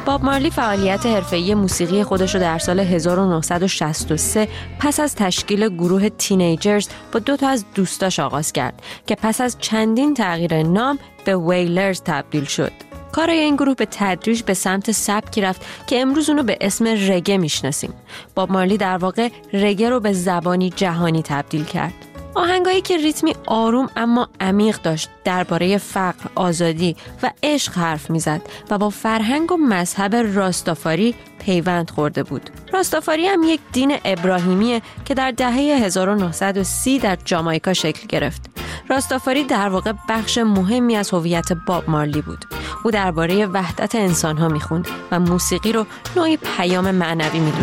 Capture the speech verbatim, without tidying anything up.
باب مارلی فعالیت حرفه‌ای موسیقی خودش رو در سال هزار و نهصد و شصت و سه پس از تشکیل گروه تینیجرز با دو تا از دوستاش آغاز کرد که پس از چندین تغییر نام به ویلرز تبدیل شد. کارای این گروه به تدریج به سمت سبکی رفت که امروز اونو به اسم رگه میشناسیم. باب مارلی در واقع رگه رو به زبانی جهانی تبدیل کرد. آهنگایی که ریتمی آروم اما عمیق داشت، درباره فقر، آزادی و عشق حرف میزد و با فرهنگ و مذهب راستافاری پیوند خورده بود. راستافاری هم یک دین ابراهیمیه که در دهه هزار و نهصد و سی در جامائیکا شکل گرفت. راستافاری در واقع بخش مهمی از هویت باب مارلی بود. او درباره وحدت انسان‌ها میخوند و موسیقی رو نوعی پیام معنوی میدونست.